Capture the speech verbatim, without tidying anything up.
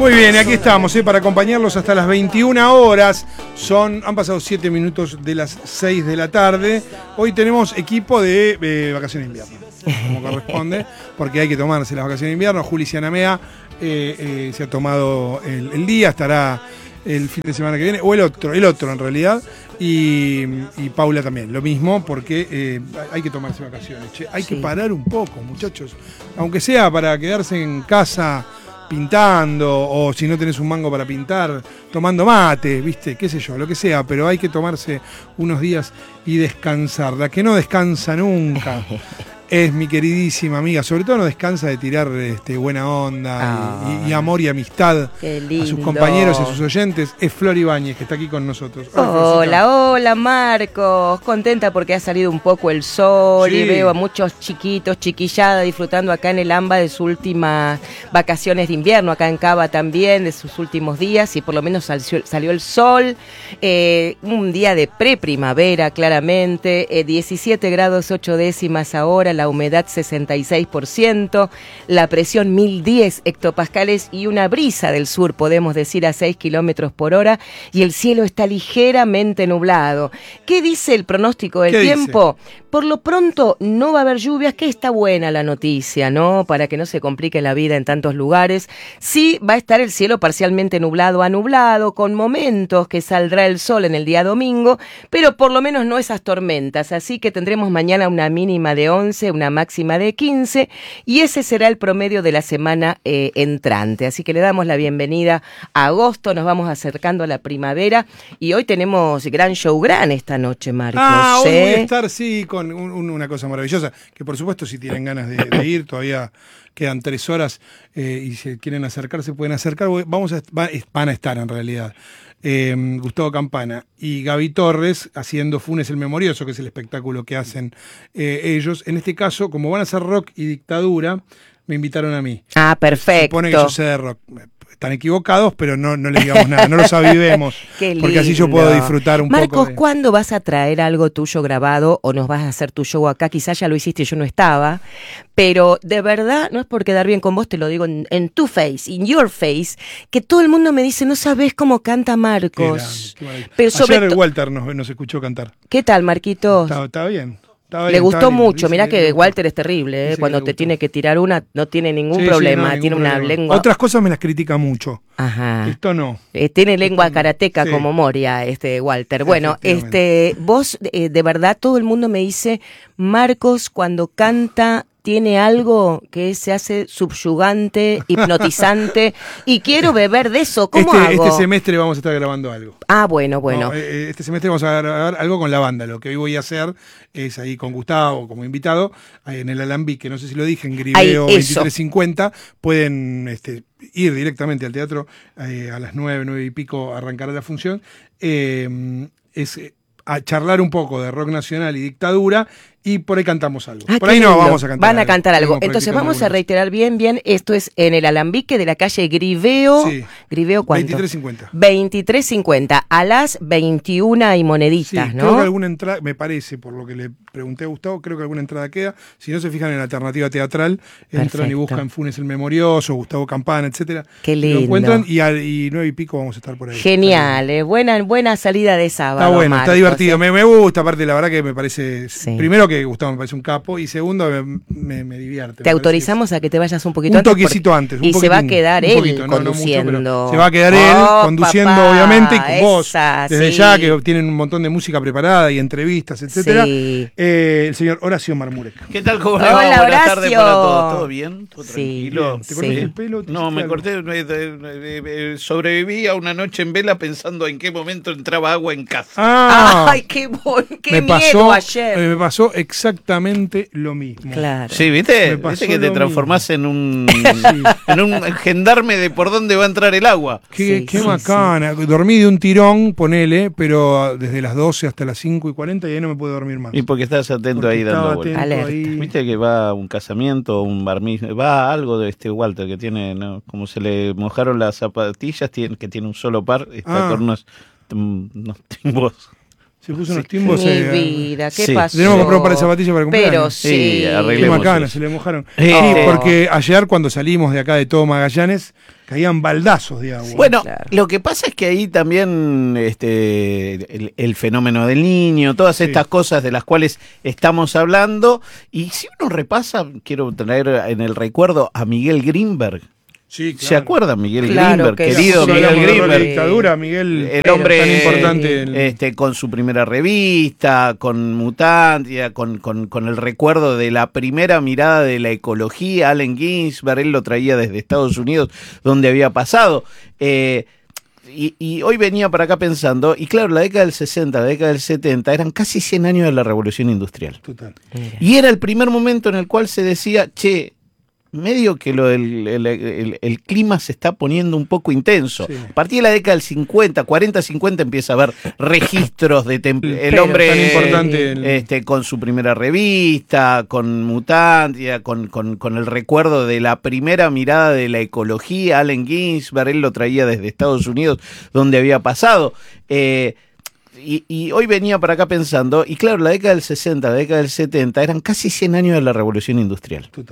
Muy bien, aquí estamos eh, para acompañarlos hasta las veintiuna horas. Son, han pasado siete minutos de las seis de la tarde. Hoy tenemos equipo de eh, vacaciones de invierno, como corresponde, porque hay que tomarse las vacaciones de invierno. Juli Cianamea eh, eh, se ha tomado el, el día, estará el fin de semana que viene, o el otro, el otro en realidad, y, y Paula también, lo mismo, porque eh, hay que tomarse vacaciones. Che, hay sí. que parar un poco, muchachos, aunque sea para quedarse en casa pintando, o si no tenés un mango para pintar, tomando mate, viste, qué sé yo, lo que sea, pero hay que tomarse unos días y descansar. La que no descansa nunca es mi queridísima amiga, sobre todo no descansa de tirar este, buena onda y, y amor y amistad a sus compañeros y a sus oyentes, es Flor Ibáñez, que está aquí con nosotros. Hola, hola, hola Marcos, contenta porque ha salido un poco el sol sí. y veo a muchos chiquitos, chiquilladas disfrutando acá en el AMBA de sus últimas vacaciones de invierno, acá en Cava también, de sus últimos días, y por lo menos salió, salió el sol, eh, un día de preprimavera claramente, eh, diecisiete grados ocho décimas ahora, la humedad sesenta y seis por ciento, la presión mil diez hectopascales y una brisa del sur, podemos decir, a seis kilómetros por hora, y el cielo está ligeramente nublado. ¿Qué dice el pronóstico del tiempo? Dice? Por lo pronto no va a haber lluvias, que está buena la noticia, ¿no? Para que no se complique la vida en tantos lugares. Sí va a estar el cielo parcialmente nublado a nublado, con momentos que saldrá el sol en el día domingo, pero por lo menos no esas tormentas, así que tendremos mañana una mínima de once, una máxima de quince, y ese será el promedio de la semana eh, entrante. Así que le damos la bienvenida a agosto, nos vamos acercando a la primavera, y hoy tenemos gran show gran esta noche, Marcos. Ah, hoy ¿eh? voy a estar, sí, con un, un, una cosa maravillosa, que por supuesto si tienen ganas de, de ir, todavía quedan tres horas eh, y si quieren acercarse pueden acercar, vamos a, van a estar en realidad. Eh, Gustavo Campana y Gaby Torres haciendo Funes el Memorioso, que es el espectáculo que hacen eh, ellos. En este caso, como van a hacer rock y dictadura, me invitaron a mí. Ah, perfecto. Se supone que yo sé de rock. Están equivocados, pero no, no les digamos nada, no los avivemos, porque así yo puedo disfrutar un Marcos, poco. Marcos, de... ¿cuándo vas a traer algo tuyo grabado o nos vas a hacer tu show acá? Quizás ya lo hiciste y yo no estaba, pero de verdad, no es por quedar bien con vos, te lo digo en, en tu face, in your face, que todo el mundo me dice, no sabés cómo canta Marcos. Qué grande, qué pero sobre Ayer Walter nos, nos escuchó cantar. ¿Qué tal, Marquitos? Estaba, estaba bien. Le bien, gustó mucho, mirá que, que Walter es terrible, ¿eh? Cuando te tiene que tirar una, no tiene ningún sí, problema, sí, no, ningún tiene problema. Una lengua... Otras cosas me las critica mucho. Ajá. Esto no. Eh, tiene lengua Esto karateca sí. como Moria, este Walter. Bueno, este vos, eh, de verdad, todo el mundo me dice, Marcos, cuando canta... tiene algo que se hace subyugante, hipnotizante, y quiero beber de eso. ¿Cómo este, hago? Este semestre vamos a estar grabando algo. Ah, bueno, bueno. No, este semestre vamos a grabar algo con la banda. Lo que hoy voy a hacer es ahí con Gustavo como invitado, en el Alambique, no sé si lo dije, en Griveo veintitrés cincuenta. Pueden este, ir directamente al teatro eh, a las nueve, nueve y pico, arrancará la función. Eh, es a charlar un poco de rock nacional y dictadura, y por ahí cantamos algo. Ah, por ahí no vamos a cantar Van a algo. cantar algo. Entonces vamos a reiterar bien, bien, esto es en el Alambique de la calle Griveo. Sí. ¿Griveo cuánto? veintitrés cincuenta. veintitrés cincuenta, a las veintiuna y moneditas, sí, ¿no? Creo que alguna entrada, me parece, por lo que le pregunté a Gustavo, creo que alguna entrada queda. Si no se fijan en la alternativa teatral, entran Perfecto. Y buscan Funes el Memorioso, Gustavo Campana, etcétera. Qué lindo. Lo encuentran y a y nueve y pico vamos a estar por ahí. Genial, eh, buena, buena salida de sábado. Está bueno, Marcos, está divertido. Eh. Me, me gusta, aparte, la verdad que me parece. Sí. Primero que Gustavo me parece un capo, y segundo me, me, me divierte. Te me autorizamos a que te vayas un poquito un antes. Un toquecito antes. Un y poquitín, se va a quedar él poquito, conduciendo. No, no mucho, se va a quedar él oh, conduciendo, papá, obviamente, y con esa, vos. Desde sí. ya, que tienen un montón de música preparada y entrevistas, etcétera. Sí. Eh, el señor Horacio Marmurek. ¿Qué tal? ¿Cómo le va? Hola, Buenas tardes para todos. ¿Todo bien? ¿Todo sí, tranquilo? ¿Te cortaste sí. el pelo? No, me algo? corté. Eh, eh, eh, sobreviví a una noche en vela pensando en qué momento entraba agua en casa. Ah, Ay, qué, bon, qué me miedo pasó, ayer. Eh, me pasó exactamente lo mismo. Claro. Sí, ¿viste? ¿Viste que te transformás en un, sí. en un gendarme de por dónde va a entrar el agua? Qué, sí, qué sí, macana. Sí. Dormí de un tirón, ponele, pero desde las doce hasta las cinco y cuarenta y ahí no me pude dormir más. Y porque estás atento porque ahí dando vueltas. Ahí. Viste que va a un casamiento, un barniz, va algo de este Walter que tiene, ¿no? Como se le mojaron las zapatillas, tiene, que tiene un solo par, está ah. con unos, unos timbos. Se puso unos timbos. Mi eh, vida, ¿qué sí. pasó? Tenemos que comprar un par de zapatillas para comprar. Pero sí. sí Qué macana, se le mojaron. Sí, sí, oh. porque ayer cuando salimos de acá de todo Magallanes, caían baldazos de agua. Bueno, Claro. lo que pasa es que ahí también este, el, el fenómeno del niño, todas Sí. estas cosas de las cuales estamos hablando, y si uno repasa, quiero traer en el recuerdo a Miguel Grinberg. Sí, ¿Se acuerda Miguel Claro Grinberg, que querido sí. Miguel Hablamos de la Grinberg? dictadura, Miguel, El Pero hombre tan importante. el- este, con su primera revista, con Mutantia, con, con, con el recuerdo de la primera mirada de la ecología, Allen Ginsberg, él lo traía desde Estados Unidos, donde había pasado. Eh, y, y hoy venía para acá pensando, y claro, la década del sesenta, la década del setenta, eran casi cien años de la revolución industrial. Total. Mira. Y era el primer momento en el cual se decía, che, medio que lo del, el, el- el clima se está poniendo un poco intenso. Sí. A partir de la década del cincuenta, cuarenta, cincuenta empieza a haber registros de tem- el Pero hombre tan importante el- este, con su primera revista, con Mutantia, con, con, con el recuerdo de la primera mirada de la ecología, Allen Ginsberg, él lo traía desde Estados Unidos, donde había pasado. Eh, Y, y hoy venía para acá pensando, y claro, la década del sesenta, la década del setenta, eran casi cien años de la revolución industrial. Total.